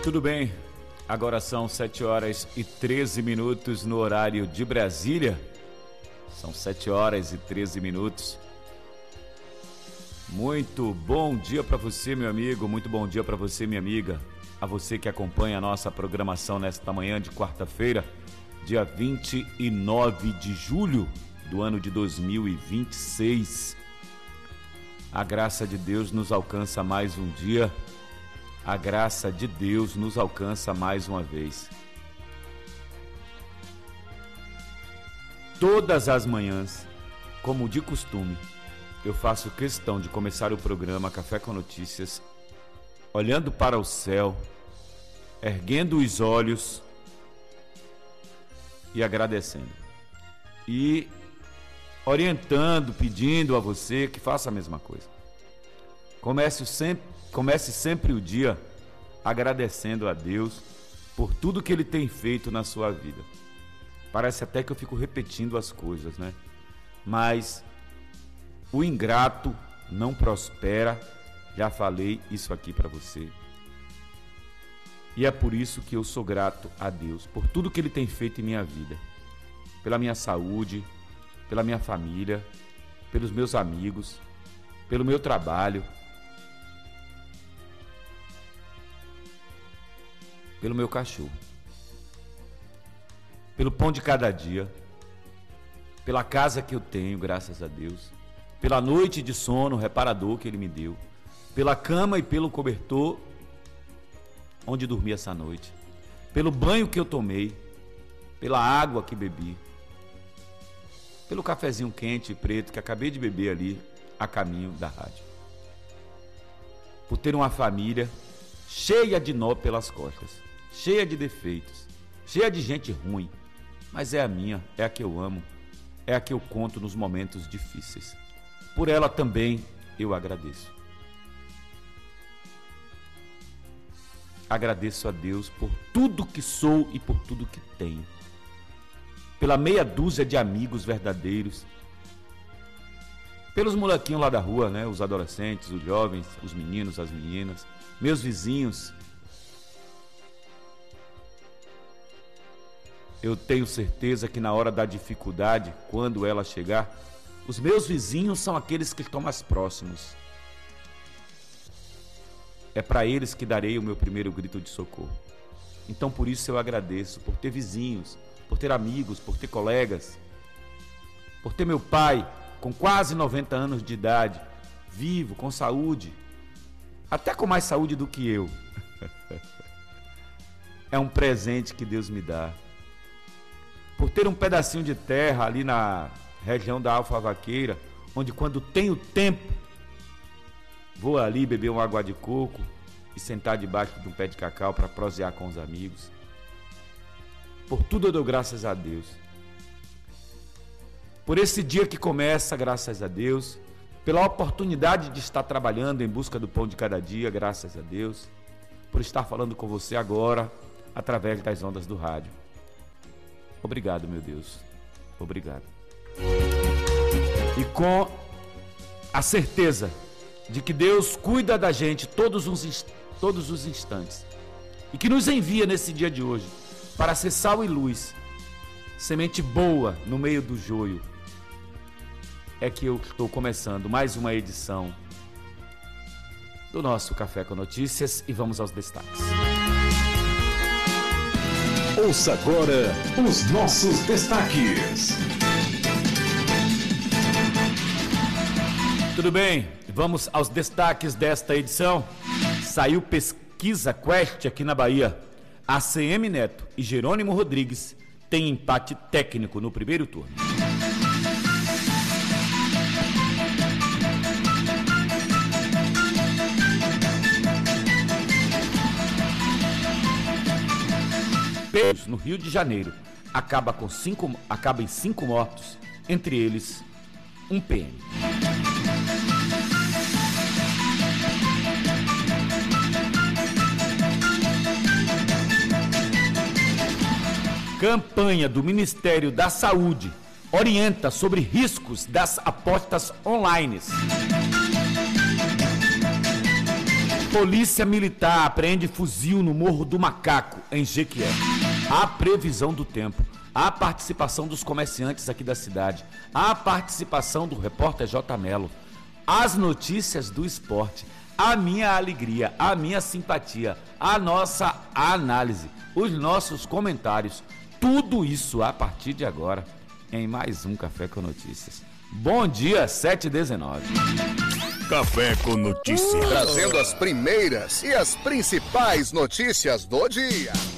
tudo bem? Agora são 7 horas e 13 minutos no horário de Brasília. São 7 horas e 13 minutos. Muito bom dia para você, meu amigo. Muito bom dia para você, minha amiga. A você que acompanha a nossa programação nesta manhã de quarta-feira, dia 29 de julho do ano de 2026. A graça de Deus nos alcança mais um dia. A graça de Deus nos alcança mais uma vez. Todas as manhãs, como de costume, eu faço questão de começar o programa Café com Notícias olhando para o céu, erguendo os olhos e agradecendo. E orientando, pedindo a você que faça a mesma coisa. Comece sempre o dia agradecendo a Deus por tudo que Ele tem feito na sua vida. Parece até que eu fico repetindo as coisas, né? Mas o ingrato não prospera. Já falei isso aqui para você. E é por isso que eu sou grato a Deus, por tudo que Ele tem feito em minha vida. Pela minha saúde, pela minha família, pelos meus amigos, pelo meu trabalho, pelo meu cachorro, pelo pão de cada dia, pela casa que eu tenho, graças a Deus, pela noite de sono reparador que Ele me deu, pela cama e pelo cobertor onde dormi essa noite, pelo banho que eu tomei, pela água que bebi, pelo cafezinho quente e preto que acabei de beber ali a caminho da rádio, por ter uma família cheia de nó pelas costas, cheia de defeitos, cheia de gente ruim, mas é a minha, é a que eu amo, é a que eu conto nos momentos difíceis. Por ela também eu agradeço. Agradeço a Deus por tudo que sou e por tudo que tenho. Pela meia dúzia de amigos verdadeiros, pelos molequinhos lá da rua, né? Os adolescentes, os jovens, os meninos, as meninas, meus vizinhos. Eu tenho certeza que na hora da dificuldade, quando ela chegar, os meus vizinhos são aqueles que estão mais próximos. É para eles que darei o meu primeiro grito de socorro. Então por isso eu agradeço, por ter vizinhos, por ter amigos, por ter colegas, por ter meu pai com quase 90 anos de idade, vivo, com saúde, até com mais saúde do que eu. É um presente que Deus me dá. Por ter um pedacinho de terra ali na região da Alfavaqueira, onde quando tenho tempo, vou ali beber uma água de coco e sentar debaixo de um pé de cacau para prosear com os amigos. Por tudo eu dou graças a Deus. Por esse dia que começa, graças a Deus. Pela oportunidade de estar trabalhando em busca do pão de cada dia, graças a Deus. Por estar falando com você agora, através das ondas do rádio. Obrigado, meu Deus. Obrigado. E com a certeza de que Deus cuida da gente todos os instantes e que nos envia nesse dia de hoje para ser sal e luz, semente boa no meio do joio, é que eu estou começando mais uma edição do nosso Café com Notícias e vamos aos destaques. Ouça agora os nossos destaques. Tudo bem? Vamos aos destaques desta edição. Saiu pesquisa Quest aqui na Bahia. ACM Neto e Jerônimo Rodrigues têm empate técnico no primeiro turno. No Rio de Janeiro, acaba em 5 mortos, entre eles um PM. Campanha do Ministério da Saúde orienta sobre riscos das apostas online. Polícia Militar apreende fuzil no Morro do Macaco, em Jequié. A previsão do tempo, a participação dos comerciantes aqui da cidade, a participação do repórter J. Melo, as notícias do esporte, a minha alegria, a minha simpatia, a nossa análise, os nossos comentários, tudo isso a partir de agora em mais um Café com Notícias. Bom dia, 7h19. Café com Notícias. Trazendo as primeiras e as principais notícias do dia.